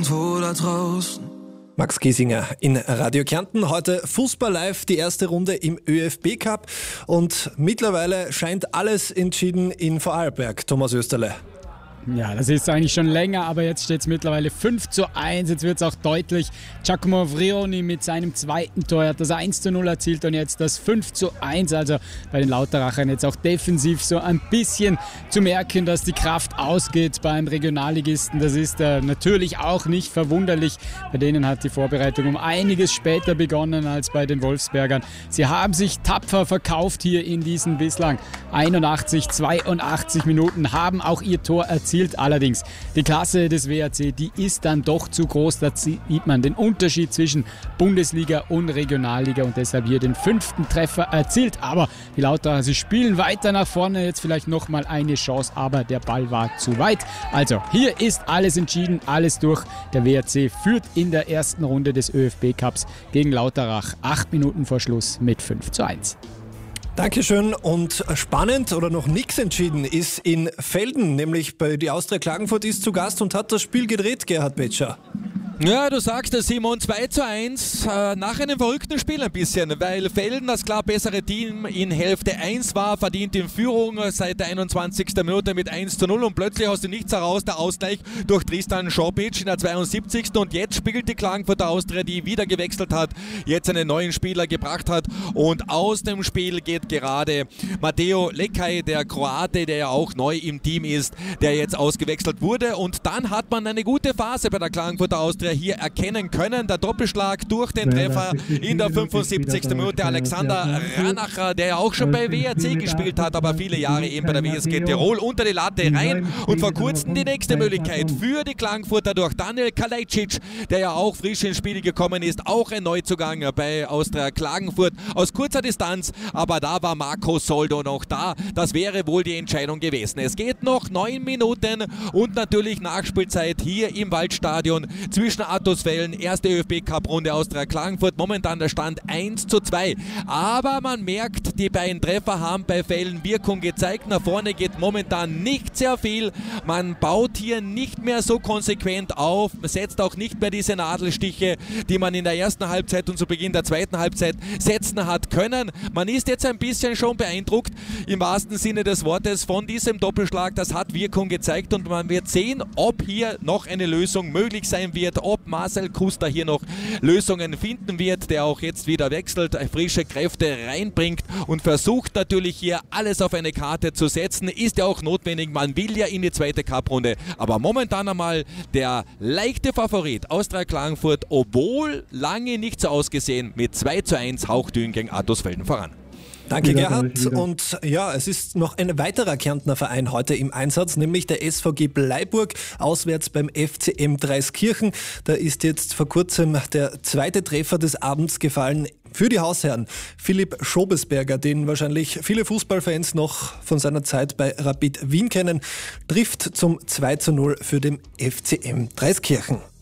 irgendwo da draußen. Max Giesinger in Radio Kärnten. Heute Fußball live, die erste Runde im ÖFB Cup. Und mittlerweile scheint alles entschieden in Vorarlberg. Thomas Österle. Ja, das ist eigentlich schon länger, aber jetzt steht es mittlerweile 5:1. Jetzt wird es auch deutlich. Giacomo Vrioni mit seinem zweiten Tor hat das 1:0 erzielt und jetzt das 5:1. Also bei den Lauterachern jetzt auch defensiv so ein bisschen zu merken, dass die Kraft ausgeht beim Regionalligisten. Das ist natürlich auch nicht verwunderlich. Bei denen hat die Vorbereitung um einiges später begonnen als bei den Wolfsbergern. Sie haben sich tapfer verkauft hier in diesen bislang 82 Minuten, haben auch ihr Tor erzielt. Allerdings die Klasse des WRC, die ist dann doch zu groß. Da sieht man den Unterschied zwischen Bundesliga und Regionalliga und deshalb hier den 5. Treffer erzielt. Aber die Lauteracher, sie spielen weiter nach vorne. Jetzt vielleicht nochmal eine Chance, aber der Ball war zu weit. Also hier ist alles entschieden, alles durch. Der WRC führt in der ersten Runde des ÖFB Cups gegen Lauterach 8 Minuten vor Schluss mit 5:1. Dankeschön. Und spannend oder noch nichts entschieden ist in Velden, nämlich bei die Austria Klagenfurt ist zu Gast und hat das Spiel gedreht, Gerhard Betscher. Ja, du sagst es, Simon, 2:1 nach einem verrückten Spiel ein bisschen, weil Velden das klar bessere Team in Hälfte 1 war, verdient in Führung seit der 21. Minute mit 1:0 und plötzlich aus dem Nichts heraus der Ausgleich durch Tristan Šopić in der 72. Und jetzt spielt die Klagenfurter Austria, die wieder gewechselt hat, jetzt einen neuen Spieler gebracht hat und aus dem Spiel geht gerade Mateo Lekaj, der Kroate, der ja auch neu im Team ist, der jetzt ausgewechselt wurde und dann hat man eine gute Phase bei der Klagenfurter Austria hier erkennen können. Der Doppelschlag durch den Treffer in der 75. Minute. Alexander Ranacher, der ja auch schon bei WRC gespielt hat, aber viele Jahre eben bei der WSG Tirol, unter die Latte rein und vor kurzem die nächste Möglichkeit für die Klagenfurter durch Daniel Kalajdzic, der ja auch frisch ins Spiel gekommen ist, auch ein Neuzugang bei Austria Klagenfurt aus kurzer Distanz, aber da war Marco Soldo noch da. Das wäre wohl die Entscheidung gewesen. Es geht noch 9 Minuten und natürlich Nachspielzeit hier im Waldstadion zwischen Attusfällen, erste ÖFB-Cup-Runde Austria Klagenfurt, momentan der Stand 1:2. Aber man merkt, die beiden Treffer haben bei Velden Wirkung gezeigt. Nach vorne geht momentan nicht sehr viel. Man baut hier nicht mehr so konsequent auf, man setzt auch nicht mehr diese Nadelstiche, die man in der ersten Halbzeit und zu Beginn der zweiten Halbzeit setzen hat können. Man ist jetzt ein bisschen schon beeindruckt, im wahrsten Sinne des Wortes, von diesem Doppelschlag. Das hat Wirkung gezeigt und man wird sehen, ob hier noch eine Lösung möglich sein wird, ob Marcel Kuster hier noch Lösungen finden wird, der auch jetzt wieder wechselt, frische Kräfte reinbringt und versucht natürlich hier alles auf eine Karte zu setzen. Ist ja auch notwendig, man will ja in die zweite Cup-Runde. Aber momentan einmal der leichte Favorit Austria Klagenfurt, obwohl lange nicht so ausgesehen, mit 2:1 hauchdünn gegen Attusfelden voran. Danke, Gerhard. Und ja, es ist noch ein weiterer Kärntner Verein heute im Einsatz, nämlich der SVG Bleiburg, auswärts beim FCM Dreiskirchen. Da ist jetzt vor kurzem der zweite Treffer des Abends gefallen für die Hausherren. Philipp Schobesberger, den wahrscheinlich viele Fußballfans noch von seiner Zeit bei Rapid Wien kennen, trifft zum 2:0 für den FCM Dreiskirchen.